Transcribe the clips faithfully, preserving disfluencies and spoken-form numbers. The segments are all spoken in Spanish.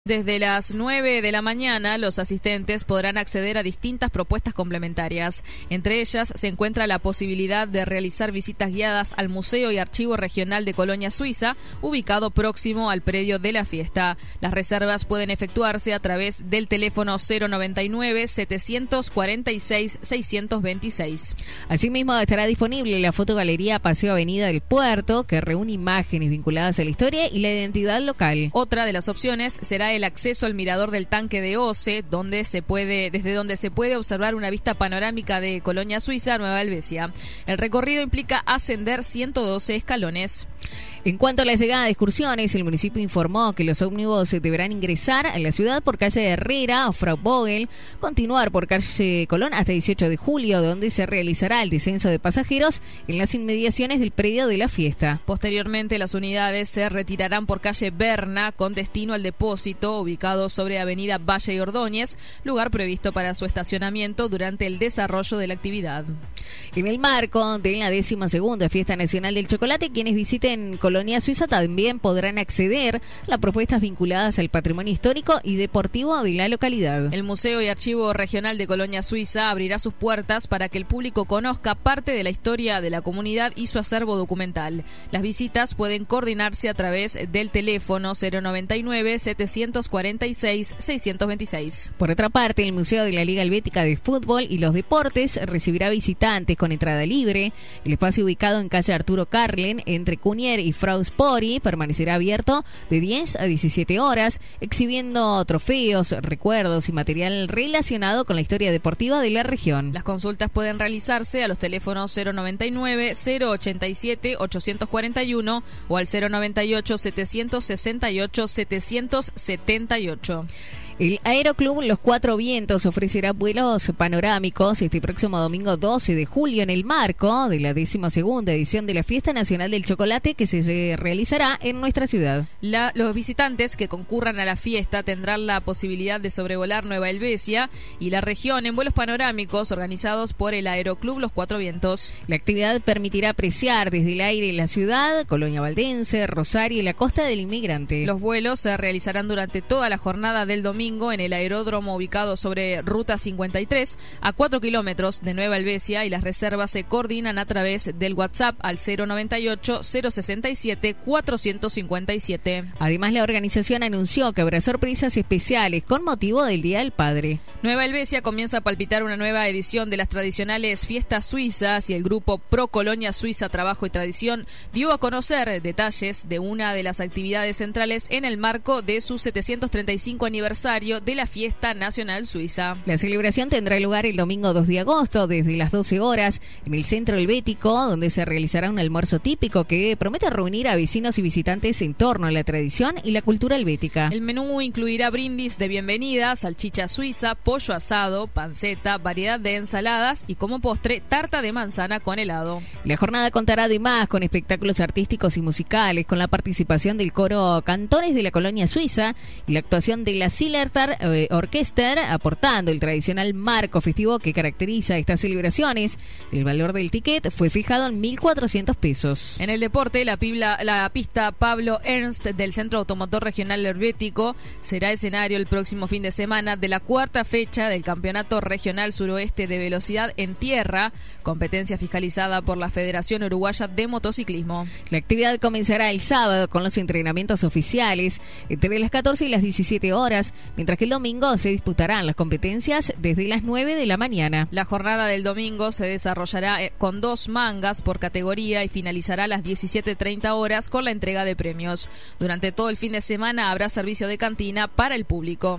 Desde las nueve de la mañana, los asistentes podrán acceder a distintas propuestas complementarias. Entre ellas se encuentra la posibilidad de realizar visitas guiadas al Museo y Archivo Regional de Colonia Suiza, ubicado próximo al predio de la fiesta. Las reservas pueden efectuarse a través del teléfono cero noventa y nueve, setecientos cuarenta y seis, seiscientos veintiséis. Asimismo, estará disponible la fotogalería Paseo Avenida del Puerto, que reúne imágenes vinculadas a la historia y la identidad local. Otra de las opciones será el acceso al mirador del tanque de Oce, donde se puede, desde donde se puede observar una vista panorámica de Colonia Suiza, Nueva Helvecia. El recorrido implica ascender ciento doce escalones. En cuanto a la llegada de excursiones, el municipio informó que los ómnibus deberán ingresar a la ciudad por calle Herrera o Frau Vogel, continuar por calle Colón hasta dieciocho de julio, donde se realizará el descenso de pasajeros en las inmediaciones del predio de la fiesta. Posteriormente, las unidades se retirarán por calle Berna con destino al depósito, ubicado sobre avenida Valle y Ordóñez, lugar previsto para su estacionamiento durante el desarrollo de la actividad. En el marco de la décima segunda Fiesta Nacional del Chocolate, quienes visiten Colonia Suiza también podrán acceder a las propuestas vinculadas al patrimonio histórico y deportivo de la localidad. El Museo y Archivo Regional de Colonia Suiza abrirá sus puertas para que el público conozca parte de la historia de la comunidad y su acervo documental. Las visitas pueden coordinarse a través del teléfono cero noventa y nueve, setecientos cuarenta y seis, seiscientos veintiséis. Por otra parte, el Museo de la Liga Helvética de Fútbol y los Deportes recibirá visitantes con entrada libre. El espacio, ubicado en calle Arturo Carlen, entre Cunier y Frau Spori, permanecerá abierto de diez a diecisiete horas, exhibiendo trofeos, recuerdos y material relacionado con la historia deportiva de la región. Las consultas pueden realizarse a los teléfonos cero noventa y nueve, cero ochenta y siete, ochocientos cuarenta y uno o al cero noventa y ocho, setecientos sesenta y ocho, setecientos setenta y ocho. El Aeroclub Los Cuatro Vientos ofrecerá vuelos panorámicos este próximo domingo doce de julio en el marco de la décima segunda edición de la Fiesta Nacional del Chocolate, que se realizará en nuestra ciudad. La, los visitantes que concurran a la fiesta tendrán la posibilidad de sobrevolar Nueva Helvecia y la región en vuelos panorámicos organizados por el Aeroclub Los Cuatro Vientos. La actividad permitirá apreciar desde el aire la ciudad, Colonia Valdense, Rosario y la Costa del Inmigrante. Los vuelos se realizarán durante toda la jornada del domingo en el aeródromo ubicado sobre Ruta cincuenta y tres, a cuatro kilómetros de Nueva Helvecia, y las reservas se coordinan a través del WhatsApp al cero noventa y ocho, cero sesenta y siete, cuatrocientos cincuenta y siete. Además, la organización anunció que habrá sorpresas especiales con motivo del Día del Padre. Nueva Helvecia comienza a palpitar una nueva edición de las tradicionales fiestas suizas, y el grupo Pro Colonia Suiza Trabajo y Tradición dio a conocer detalles de una de las actividades centrales en el marco de su setecientos treinta y cinco aniversario de la Fiesta Nacional Suiza. La celebración tendrá lugar el domingo dos de agosto desde las doce horas en el Centro Helvético, donde se realizará un almuerzo típico que promete reunir a vecinos y visitantes en torno a la tradición y la cultura helvética. El menú incluirá brindis de bienvenida, salchicha suiza, pollo asado, panceta, variedad de ensaladas y, como postre, tarta de manzana con helado. La jornada contará además con espectáculos artísticos y musicales, con la participación del coro Cantores de la Colonia Suiza y la actuación de la Zillertal Orchester, aportando el tradicional marco festivo que caracteriza estas celebraciones. El valor del ticket fue fijado en mil cuatrocientos pesos. En el deporte, la, pibla, la pista Pablo Ernst del Centro Automotor Regional Helvético será escenario el próximo fin de semana de la cuarta fecha del Campeonato Regional Suroeste de Velocidad en Tierra, competencia fiscalizada por la Federación Uruguaya de Motociclismo. La actividad comenzará el sábado con los entrenamientos oficiales entre las catorce y las diecisiete horas, mientras que el domingo se disputarán las competencias desde las nueve de la mañana. La jornada del domingo se desarrollará con dos mangas por categoría y finalizará a las diecisiete treinta horas con la entrega de premios. Durante todo el fin de semana habrá servicio de cantina para el público.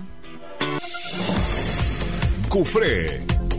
Cufré.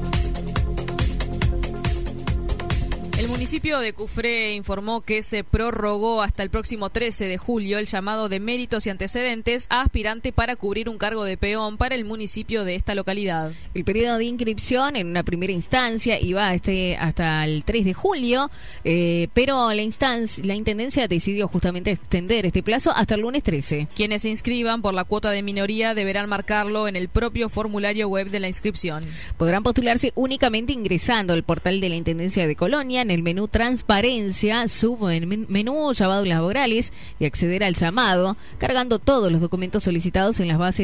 El municipio de Cufré informó que se prorrogó hasta el próximo trece de julio el llamado de méritos y antecedentes a aspirante para cubrir un cargo de peón para el municipio de esta localidad. El periodo de inscripción en una primera instancia iba este hasta el tres de julio, eh, pero la instancia, la Intendencia decidió justamente extender este plazo hasta el lunes trece. Quienes se inscriban por la cuota de minoría deberán marcarlo en el propio formulario web de la inscripción. Podrán postularse únicamente ingresando al portal de la Intendencia de Colonia, en el menú Transparencia, submenú Llamados laborales y acceder al llamado, cargando todos los documentos solicitados en las bases